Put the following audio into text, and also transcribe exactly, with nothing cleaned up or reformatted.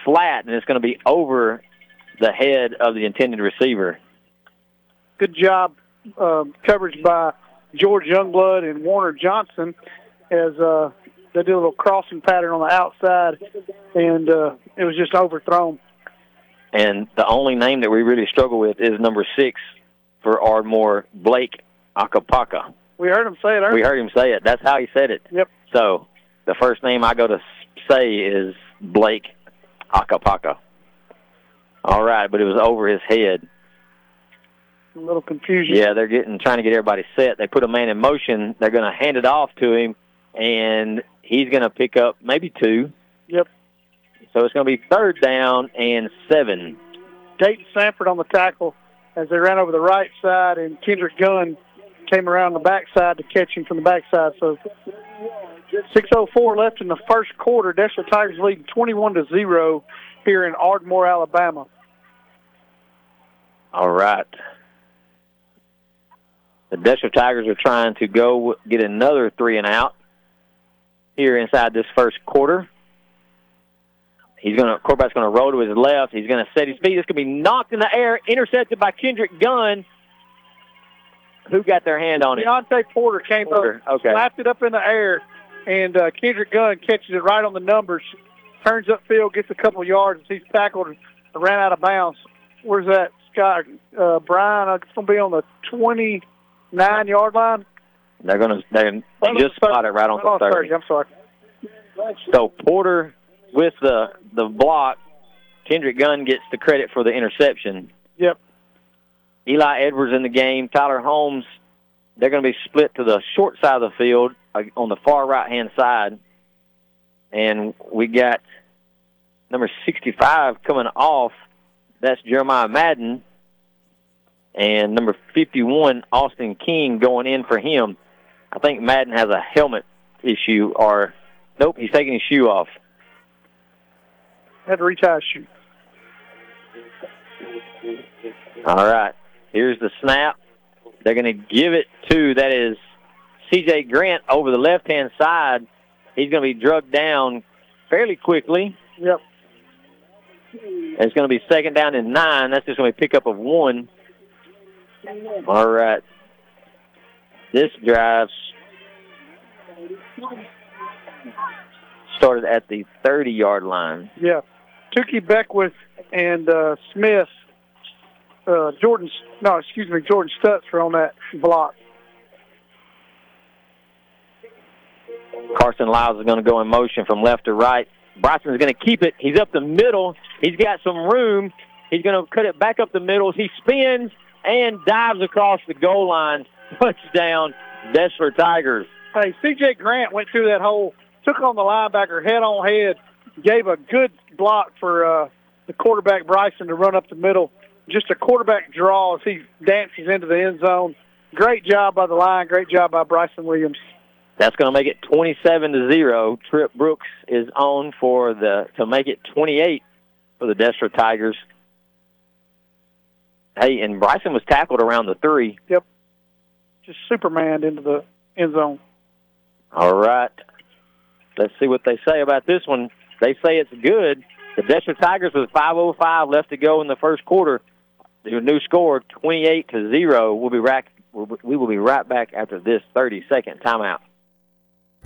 flat, and it's going to be over the head of the intended receiver. Good job um, coverage by George Youngblood and Warner Johnson as uh, they did a little crossing pattern on the outside, and uh, it was just overthrown. And the only name that we really struggle with is number six for Ardmore, Blake Akapaka. We heard him say it earlier. We heard him say it. That's how he said it. Yep. So the first name I go to say is Blake Akapaka. All right, but it was over his head. A little confusion. Yeah, they're getting trying to get everybody set. They put a man in motion. They're going to hand it off to him, and he's going to pick up maybe two. Yep. So it's going to be third down and seven. Dayton Sanford on the tackle as they ran over the right side, and Kendrick Gunn came around the backside to catch him from the backside. So six oh four left in the first quarter. Deshler Tigers leading twenty-one to zero here in Ardmore, Alabama. All right. The Deshler Tigers are trying to go get another three and out here inside this first quarter. He's going to, quarterback's going to roll to his left. He's going to set his feet. It's going to be knocked in the air, intercepted by Kendrick Gunn. Who got their hand on it? Deontay Porter came Porter. up, Okay. slapped it up in the air, and uh, Kendrick Gunn catches it right on the numbers, turns upfield, gets a couple of yards, and he's tackled and ran out of bounds. Where's that, Scott? Uh, Brian, uh, it's going to be on the twenty-nine-yard line. They're going to they just spot it right on the thirty. I'm sorry. So Porter with the the block. Kendrick Gunn gets the credit for the interception. Yep. Eli Edwards in the game. Tyler Holmes, they're going to be split to the short side of the field uh, on the far right-hand side. And we got number sixty-five coming off. That's Jeremiah Madden. And number fifty-one, Austin King, going in for him. I think Madden has a helmet issue, or nope, he's taking his shoe off. Had to reach out his shoe. All right. Here's the snap. They're going to give it to, that is C J Grant over the left-hand side. He's going to be drugged down fairly quickly. Yep. It's going to be second down and nine. That's just going to be a pickup of one. All right. This drive started at the thirty-yard line. Yeah. Tukey Beckwith and uh, Smith, uh, Jordan, no, excuse me, Jordan Stutz were on that block. Carson Lyles is going to go in motion from left to right. Bryson is going to keep it. He's up the middle. He's got some room. He's going to cut it back up the middle. He spins and dives across the goal line. Touchdown, Deshler Tigers. Hey, C J Grant went through that hole, took on the linebacker head on head, gave a good block for uh, the quarterback Bryson to run up the middle. Just a quarterback draw as he dances into the end zone. Great job by the line. Great job by Bryson Williams. That's going to make it twenty-seven to zero. Trip Brooks is on for the to make it twenty-eight for the Deshler Tigers. Hey, and Bryson was tackled around the three. Yep. Just Superman into the end zone. All right. Let's see what they say about this one. They say it's good. The Deshler Tigers with five oh five left to go in the first quarter. The new score, twenty-eight to zero. We'll be right, we will be right back after this thirty-second timeout.